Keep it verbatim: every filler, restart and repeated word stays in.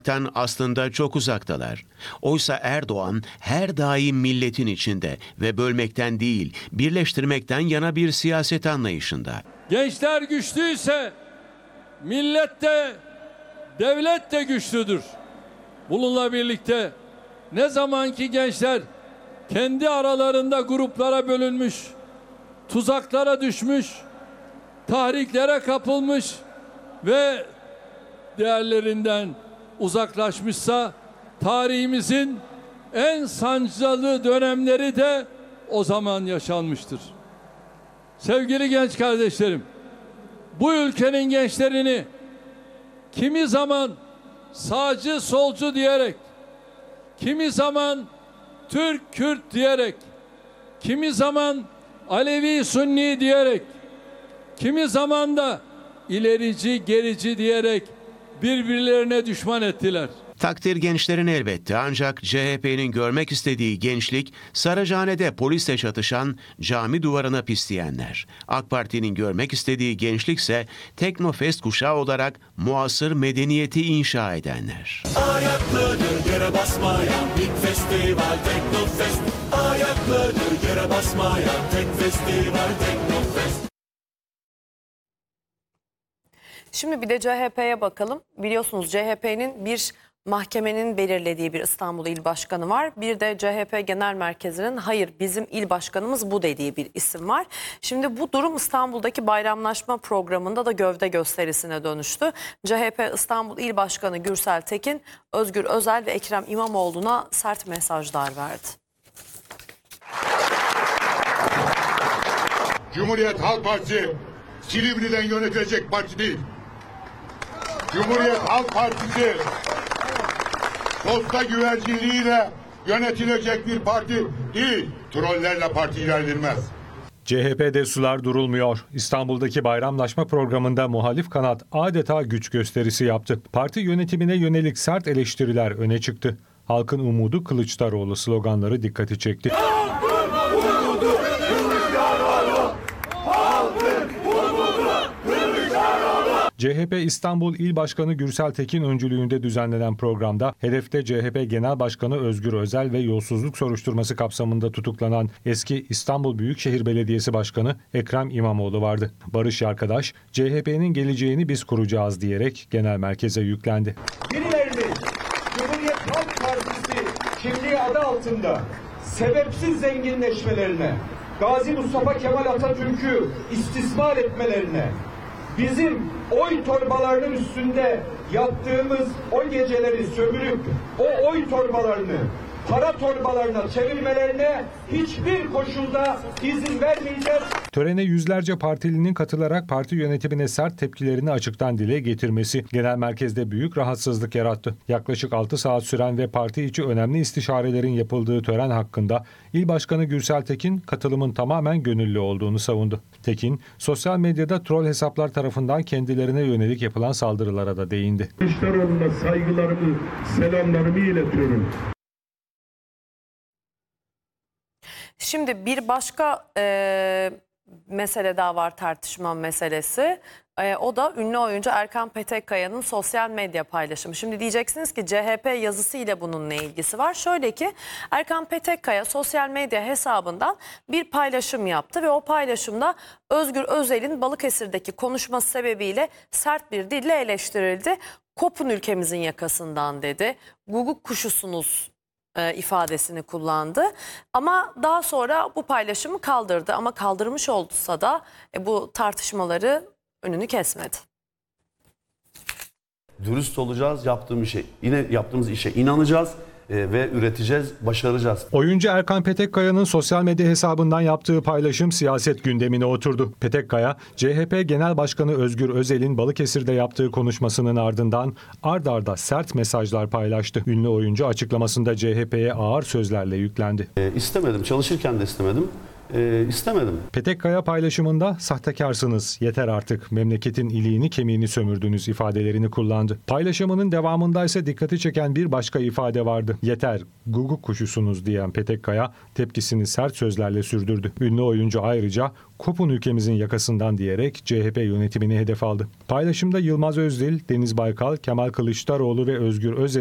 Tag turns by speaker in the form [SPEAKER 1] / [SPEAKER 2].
[SPEAKER 1] aslında çok uzaktalar. Oysa Erdoğan her daim milletin içinde ve bölmekten değil, birleştirmekten yana bir siyaset anlayışında.
[SPEAKER 2] Gençler güçlüyse millet de devlet de güçlüdür. Bununla birlikte ne zamanki gençler kendi aralarında gruplara bölünmüş, tuzaklara düşmüş, tahriklere kapılmış ve değerlerinden uzaklaşmışsa tarihimizin en sancılı dönemleri de o zaman yaşanmıştır. Sevgili genç kardeşlerim, bu ülkenin gençlerini kimi zaman sağcı solcu diyerek, kimi zaman Türk Kürt diyerek, kimi zaman Alevi Sünni diyerek, kimi zaman da ilerici gerici diyerek birbirlerine düşman ettiler.
[SPEAKER 1] Takdir gençlerin elbette, ancak C H P'nin görmek istediği gençlik Saracahane'de polisle çatışan, cami duvarına pisleyenler. AK Parti'nin görmek istediği gençlikse Teknofest kuşağı olarak muasır medeniyeti inşa edenler.
[SPEAKER 3] Ayaklardır yere basmayan bir festival Teknofest. Ayaklardır yere basmayan tek festival Teknofest.
[SPEAKER 4] Şimdi bir de C H P'ye bakalım. Biliyorsunuz C H P'nin bir mahkemenin belirlediği bir İstanbul İl Başkanı var. Bir de C H P Genel Merkezi'nin hayır bizim il başkanımız bu dediği bir isim var. Şimdi bu durum İstanbul'daki bayramlaşma programında da gövde gösterisine dönüştü. C H P İstanbul İl Başkanı Gürsel Tekin, Özgür Özel ve Ekrem İmamoğlu'na sert mesajlar verdi.
[SPEAKER 5] Cumhuriyet Halk Partisi Silivri'den yönetilecek parti değil. Cumhuriyet Halk Partisi posta güvercinliğiyle yönetilecek bir parti değil. Trollerle parti ilerlenmez.
[SPEAKER 6] C H P'de sular durulmuyor. İstanbul'daki bayramlaşma programında muhalif kanat adeta güç gösterisi yaptı. Parti yönetimine yönelik sert eleştiriler öne çıktı. Halkın umudu Kılıçdaroğlu sloganları dikkati çekti. C H P İstanbul İl Başkanı Gürsel Tekin öncülüğünde düzenlenen programda hedefte C H P Genel Başkanı Özgür Özel ve yolsuzluk soruşturması kapsamında tutuklanan eski İstanbul Büyükşehir Belediyesi Başkanı Ekrem İmamoğlu vardı. Barış Yarkadaş, C H P'nin geleceğini biz kuracağız diyerek genel merkeze yüklendi.
[SPEAKER 7] Birilerinin Cumhuriyet Halk Partisi kimliği adı altında sebepsiz zenginleşmelerine, Gazi Mustafa Kemal Atatürk'ü istismar etmelerine, bizim oy torbalarının üstünde yaptığımız o geceleri sömürüp o oy torbalarını para torbalarına çevirmelerine hiçbir koşulda izin vermeyeceğiz.
[SPEAKER 6] Törene yüzlerce partilinin katılarak parti yönetimine sert tepkilerini açıktan dile getirmesi genel merkezde büyük rahatsızlık yarattı. Yaklaşık altı saat süren ve parti içi önemli istişarelerin yapıldığı tören hakkında İl Başkanı Gürsel Tekin katılımın tamamen gönüllü olduğunu savundu. Tekin, sosyal medyada troll hesaplar tarafından kendilerine yönelik yapılan saldırılara da değindi.
[SPEAKER 7] Kılıçdaroğlu'na saygılarımı, selamlarımı iletiyorum.
[SPEAKER 4] Şimdi bir başka e, mesele daha var, tartışma meselesi. E, o da ünlü oyuncu Erkan Petekkaya'nın sosyal medya paylaşımı. Şimdi diyeceksiniz ki C H P yazısı ile bunun ne ilgisi var? Şöyle ki Erkan Petekkaya sosyal medya hesabından bir paylaşım yaptı ve o paylaşımda Özgür Özel'in Balıkesir'deki konuşması sebebiyle sert bir dille eleştirildi. Kopun ülkemizin yakasından dedi. Guguk kuşusunuz E, ifadesini kullandı. Ama daha sonra bu paylaşımı kaldırdı. Ama kaldırmış olsa da e, bu tartışmaları önünü kesmedi.
[SPEAKER 8] Dürüst olacağız, yaptığımız işe, yine yaptığımız işe inanacağız e, ve üreteceğiz, başaracağız.
[SPEAKER 6] Oyuncu Erkan Petekkaya'nın sosyal medya hesabından yaptığı paylaşım siyaset gündemine oturdu. Petekkaya, C H P Genel Başkanı Özgür Özel'in Balıkesir'de yaptığı konuşmasının ardından ard arda sert mesajlar paylaştı. Ünlü oyuncu açıklamasında C H P'ye ağır sözlerle yüklendi.
[SPEAKER 8] E, istemedim, çalışırken de istemedim. e, istemedim.
[SPEAKER 6] Petekkaya paylaşımında "Sahtekarsınız, yeter artık, memleketin iliğini kemiğini sömürdünüz" ifadelerini kullandı. Paylaşımının devamında ise dikkati çeken bir başka ifade vardı. "Yeter, guguk kuşusunuz" diyen Petekkaya tepkisini sert sözlerle sürdürdü. Ünlü oyuncu ayrıca "Kopun ülkemizin yakasından" diyerek C H P yönetimini hedef aldı. Paylaşımda Yılmaz Özdil, Deniz Baykal, Kemal Kılıçdaroğlu ve Özgür Özel